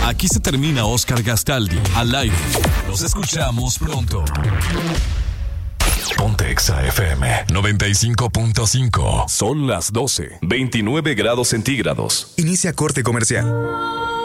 Aquí se termina Oscar Gastaldi. Al aire. Nos escuchamos pronto. Ponte Exa FM 95.5. Son las 12:29 grados centígrados. Inicia corte comercial.